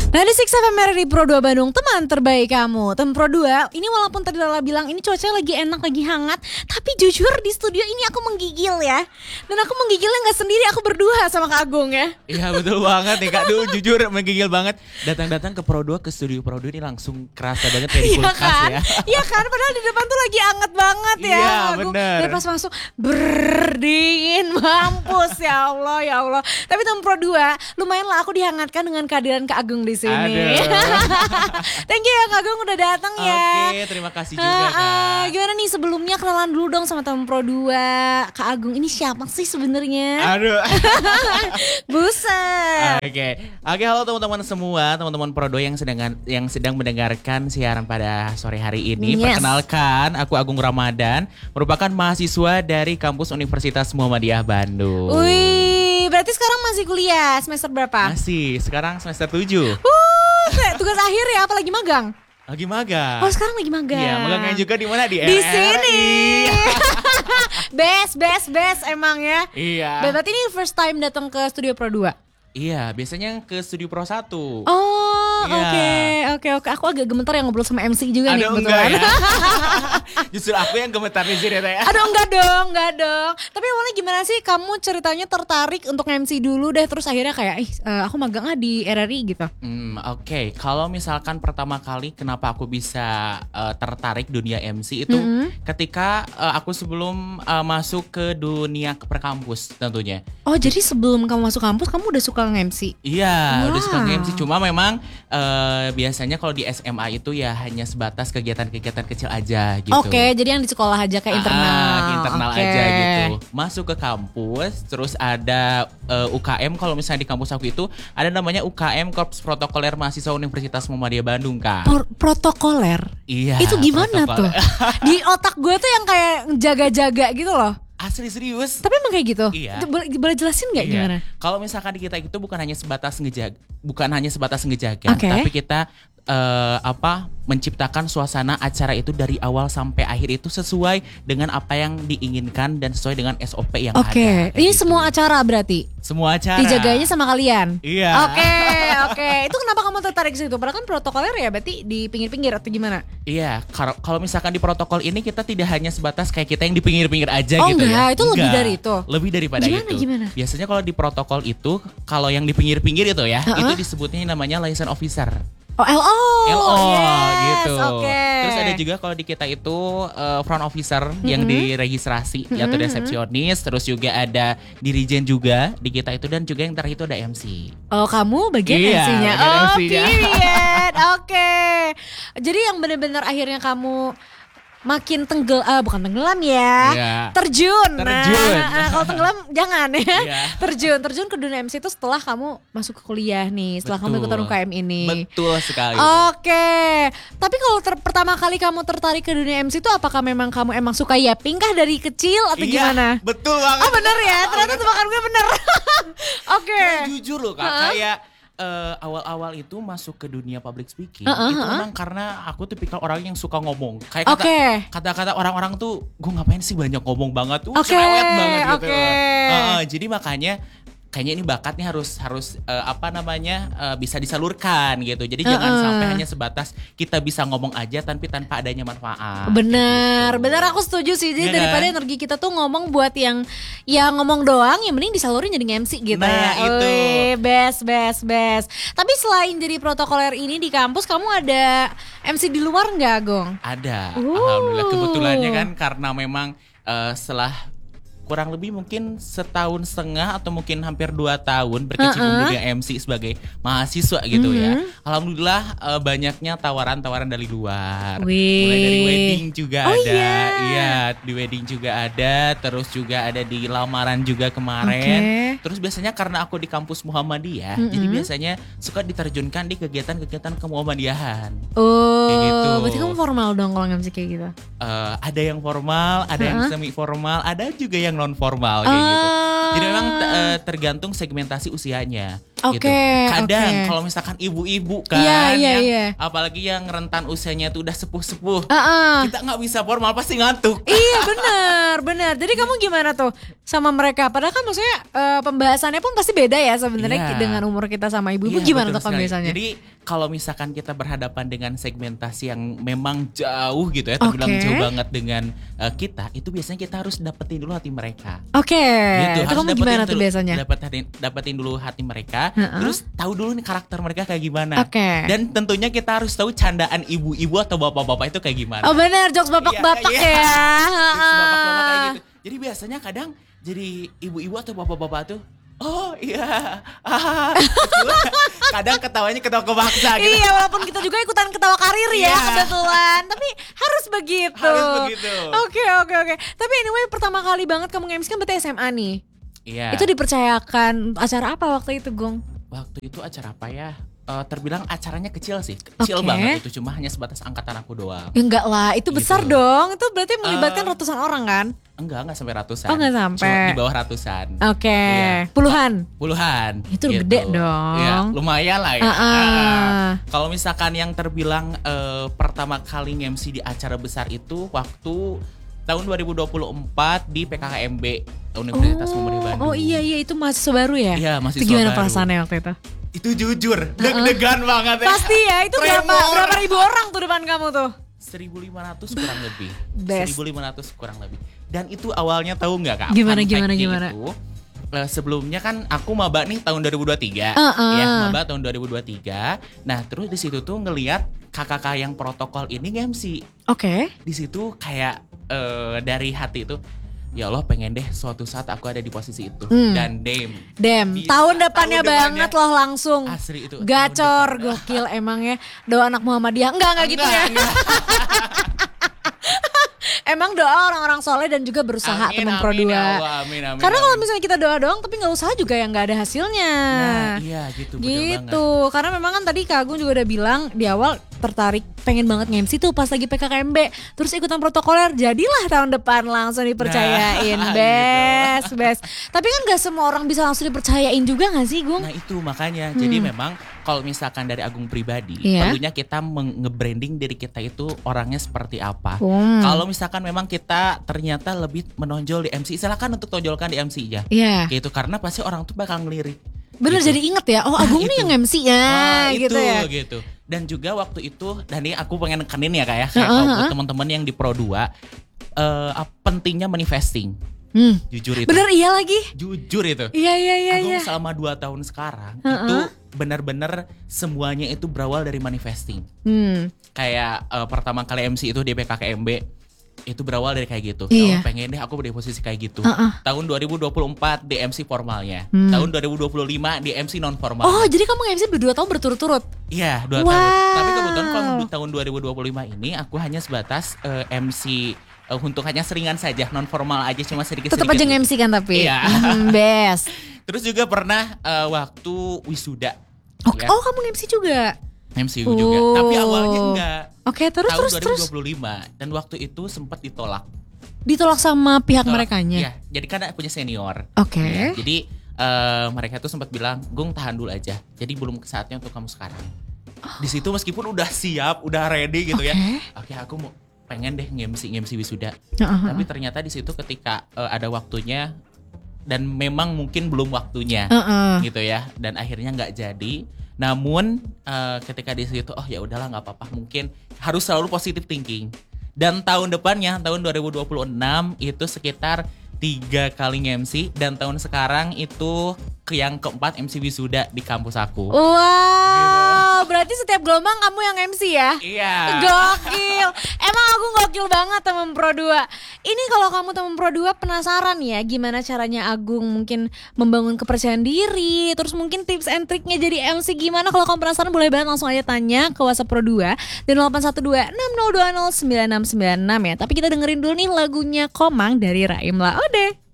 Nah, di Six FM RRI Pro 2 Bandung, teman terbaik kamu. Teman Pro 2, ini walaupun tadi Lala bilang ini cuacanya lagi enak, lagi hangat, tapi jujur di studio ini aku menggigil ya. Dan aku menggigilnya gak sendiri, aku berdua sama Kak Agung ya. Iya betul banget nih Kak, duh jujur menggigil banget. Datang-datang ke Pro 2, ke studio Pro 2 ini langsung kerasa banget kayak di Iya kulkas kan? ya. Iya kan, padahal di depan tuh lagi anget banget ya. Iya Agung. bener. Dan pas masuk, dingin, mampus ya Allah, ya Allah. Tapi teman Pro 2, lumayan lah aku dihangatkan dengan kehadiran Kak Agung di sini. Thank you ya Kak Agung udah datang ya. Oke, terima kasih juga Kak. Gimana nih sebelumnya kenalan dulu dong sama teman Pro 2. Kak Agung ini siapa sih sebenarnya? Aduh. Buset. Oke, halo teman-teman semua, teman-teman Pro 2 yang sedang mendengarkan siaran pada sore hari ini. Yes. Perkenalkan, aku Agung Ramadan, merupakan mahasiswa dari kampus Universitas Muhammadiyah Bandung. Wih, berarti sekarang masih kuliah semester berapa? Masih, sekarang semester 7. Tugas akhir ya, apalagi magang? Lagi magang. Oh sekarang lagi magang. Iya, magangnya juga di mana? Di Di RRI. sini. Best emang ya. Iya. Berarti ini first time datang ke studio Pro 2. Iya, biasanya ke Studio Pro 1. Oh, Iya. oke. Aku agak gemetar yang ngobrol sama MC juga nih Aduh kebetulan. enggak ya. Justru aku yang gemetar di sini ya. Aduh enggak dong. Tapi awalnya gimana sih kamu ceritanya tertarik untuk MC dulu deh, terus akhirnya kayak aku magang di RRI gitu. Oke. Kalau misalkan pertama kali kenapa aku bisa tertarik dunia MC itu ketika aku sebelum masuk ke dunia perkampus tentunya. Oh jadi sebelum kamu masuk kampus kamu udah suka nge-MC? Iya, Wow. udah suka nge-MC. Cuma memang biasanya kalau di SMA itu ya hanya sebatas kegiatan-kegiatan kecil aja gitu. Oke, jadi yang di sekolah aja kayak internal. Ke internal Oke. aja gitu. Masuk ke kampus, terus ada UKM. Kalau misalnya di kampus aku itu ada namanya UKM Korps Protokoler Mahasiswa Universitas Muhammadiyah Bandung, Kak. Protokoler? Iya. Itu gimana protokoler. tuh? Di otak gue tuh yang kayak jaga-jaga gitu loh. Asli serius. Tapi emang kayak gitu? Iya. Boleh jelasin gak gimana? Kalau misalkan di kita itu bukan hanya sebatas ngejaga, Oke. tapi kita menciptakan suasana acara itu dari awal sampai akhir itu sesuai dengan apa yang diinginkan dan sesuai dengan SOP yang ada. Oke, ini gitu. semua acara berarti? Semua acara. Dijaganya sama kalian? Iya. Oke. Itu kenapa kamu tertarik ke situ? Padahal kan protokoler ya berarti di pinggir-pinggir atau gimana? Iya, kalau misalkan di protokol ini kita tidak hanya sebatas kayak kita yang di pinggir-pinggir aja Oh, gitu enggak, ya. itu lebih dari itu? Lebih daripada itu. Gimana? Biasanya kalau di protokol itu, kalau yang di pinggir-pinggir itu ya, itu disebutnya namanya liaison officer. Oh, LO. LO Yes, gitu. Oke. Terus ada juga kalau di kita itu front officer yang diregistrasi atau resepsionis, terus juga ada dirijen juga di kita itu, dan juga yang terakhir itu ada MC. Oh, kamu bagian Iya, MC-nya. bagian Oh, MC-nya. period. Oke. Jadi yang benar-benar akhirnya kamu makin bukan tenggelam ya. Iya. Terjun. Terjun. Nah, kalau tenggelam jangan ya. Iya. Terjun ke dunia MC itu setelah kamu masuk ke kuliah nih, setelah kamu Betul. ikutan UKM ini. Betul sekali. Oke. Tapi kalau pertama kali kamu tertarik ke dunia MC itu apakah memang kamu emang suka yapping kah dari kecil atau Iya, gimana? betul banget. Oh bener ya, ternyata tebakan gue bener. Oke. Nah, jujur loh Kak, kayak awal-awal itu masuk ke dunia public speaking itu memang karena aku tipikal orang yang suka ngomong. Kayak kata-kata orang-orang tuh, gue ngapain sih banyak ngomong banget tuh, cerewet banget gitu. Jadi makanya kayaknya ini bakat nih harus bisa disalurkan gitu. Jadi jangan sampai hanya sebatas kita bisa ngomong aja tanpa adanya manfaat. Bener gitu. aku setuju sih. Jadi Iya daripada kan? energi kita tuh ngomong buat yang ngomong doang, yang mending disalurin jadi MC gitu. Nah, itu. Wih, best. Tapi selain jadi protokoler ini di kampus, kamu ada MC di luar nggak, Gong? Ada, alhamdulillah. Kebetulannya kan karena memang setelah kurang lebih mungkin setahun setengah atau mungkin hampir 2 tahun berkecimpung dunia MC sebagai mahasiswa gitu ya. Alhamdulillah banyaknya tawaran-tawaran dari luar. Wih. Mulai dari wedding juga Oh, ada. iya. Iya, di wedding juga ada, terus juga ada di lamaran juga kemarin. Terus biasanya karena aku di kampus Muhammadiyah, jadi biasanya suka diterjunkan di kegiatan-kegiatan kemuhammadiyahan. Oh, Kayak gitu. berarti kamu formal dong kalau MC kayak gitu. Ada yang formal, ada yang semi formal, ada juga yang non formal kayak gitu. Jadi memang tergantung segmentasi usianya. gitu. Kadang kalau misalkan ibu-ibu kan apalagi yang rentan usianya tuh udah sepuh-sepuh, kita nggak bisa formal pasti ngantuk. Iya benar. Jadi kamu gimana tuh sama mereka? Padahal kan maksudnya pembahasannya pun pasti beda ya sebenarnya dengan umur kita sama ibu-ibu. Gimana tuh biasanya? Jadi kalau misalkan kita berhadapan dengan segmentasi yang memang jauh gitu ya, terbilang jauh banget dengan kita, itu biasanya kita harus dapetin dulu hati mereka. Gitu. Itu kamu gimana tuh biasanya? Dapetin dulu hati mereka. Terus tahu dulu nih karakter mereka kayak gimana. Dan tentunya kita harus tahu candaan ibu-ibu atau bapak-bapak itu kayak gimana. Oh benar, jokes bapak-bapak ya. Jokes bapak-bapak kayak gitu. Jadi biasanya kadang jadi ibu-ibu atau bapak-bapak tuh, oh iya, kadang ketawanya ketawa kebaksa gitu. Iya, walaupun kita juga ikutan ketawa karir ya kebetulan, tapi harus begitu. Oke. Tapi anyway, pertama kali banget kamu nge-MC kan berarti SMA nih. Iya. Itu dipercayakan acara apa waktu itu, Gong? Waktu itu acara apa ya? Terbilang acaranya kecil sih, kecil banget itu, cuma hanya sebatas angkatan aku doang. Ya enggak lah, itu besar dong. Itu berarti melibatkan ratusan orang kan? Enggak sampai ratusan. Oh enggak sampai. Cuma di bawah ratusan. Iya. Puluhan. Itu gitu. Gede dong. Ya, lumayan lah ya. Kalau misalkan yang terbilang pertama kali nge-MC di acara besar itu waktu tahun 2024 di PKKMB Universitas Muhammadiyah Bandung. Oh iya itu mahasiswa baru ya? Iya, mahasiswa baru. Gimana perasaannya waktu itu? Itu jujur, deg-degan banget ya. Pasti ya, itu berapa ribu orang tuh depan kamu tuh? 1.500 kurang lebih. Best. 1.500 kurang lebih. Dan itu awalnya tahu nggak Kak? Gimana? Itu, sebelumnya kan aku maba nih tahun 2023. Ya, maba tahun 2023. Nah, terus di situ tuh ngelihat kakak yang protokol ini nge-MC. Di situ kayak dari hati itu, ya Allah pengen deh suatu saat aku ada di posisi itu. Dan tahun depannya banget loh langsung. Asli itu. Gacor, gokil emang ya. Doa anak Muhammadiyah. Enggak gitu ya. Emang doa orang-orang soleh dan juga berusaha teman Pro 2. Amin. Karena kalau misalnya kita doa doang tapi gak usaha juga yang gak ada hasilnya. Nah iya gitu. Karena memang kan tadi Kak Agung juga udah bilang di awal tertarik pengen banget nge-MC tuh pas lagi PKKMB. Terus ikutan protokoler, jadilah tahun depan langsung dipercayain. Best. Tapi kan gak semua orang bisa langsung dipercayain juga gak sih Gung? Nah itu makanya. Jadi memang kalau misalkan dari Agung pribadi, perlunya kita nge-branding diri kita itu orangnya seperti apa. Kalau misalkan memang kita ternyata lebih menonjol di MC, silakan untuk tonjolkan di MC ya. Gitu, karena pasti orang tuh bakal ngelirik. Bener gitu. Jadi inget ya, oh Agung nih yang MC ya, gitu ya. Gitu. Dan juga waktu itu, dan ini aku pengen nekenin ya kayak buat teman-teman yang di Pro 2, pentingnya manifesting. Jujur itu. Bener iya lagi. Jujur itu. Iya. Agung selama 2 tahun sekarang itu benar-benar semuanya itu berawal dari manifesting. Kayak pertama kali MC itu di PKKMB itu berawal dari kayak gitu. Kalau pengen deh aku di posisi kayak gitu. Tahun 2024 di MC formalnya. Tahun 2025 di MC non formal. Oh, jadi kamu MC 2 tahun berturut-turut? Iya, 2 tahun. Tapi kebetulan kalau di tahun 2025 ini aku hanya sebatas MC untuk hanya seringan saja, non formal aja, cuma sedikit-sedikit. Tetap aja nge-MC kan tapi. Iya. Best. Terus juga pernah waktu wisuda. Oh kamu nge-MC juga? MC juga, tapi awalnya enggak. Terus tahun 2025 dan waktu itu sempat ditolak. Ditolak sama pihak merekanya? Iya, jadi kan punya senior. Ya, jadi mereka tuh sempat bilang, Gung tahan dulu aja. Jadi belum saatnya untuk kamu sekarang. Di situ meskipun udah siap, udah ready gitu ya. Aku mau pengen deh nge-MC wisuda. Tapi ternyata di situ ketika ada waktunya dan memang mungkin belum waktunya gitu ya, dan akhirnya nggak jadi. Namun ketika di situ ya udahlah nggak apa-apa, mungkin harus selalu positive thinking. Dan tahun depannya tahun 2026 itu sekitar 3 kali nge-MC, dan tahun sekarang itu yang keempat MC wisuda di kampus aku. Wow, berarti setiap gelombang kamu yang MC ya? Iya. Gokil. Emang aku gokil banget temen Pro 2. Ini kalau kamu temen Pro 2 penasaran ya gimana caranya Agung mungkin membangun kepercayaan diri, terus mungkin tips and triknya jadi MC gimana, kalau kamu penasaran boleh banget langsung aja tanya ke WhatsApp Pro 2 dan 812 6020 9696 ya. Tapi kita dengerin dulu nih lagunya Komang dari Raim Laode.